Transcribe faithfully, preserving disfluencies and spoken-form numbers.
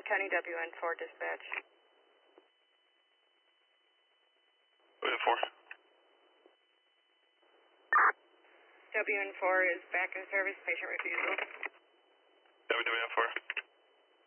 County W N four dispatch. W N four. W N four is back in service, patient refusal. W N four.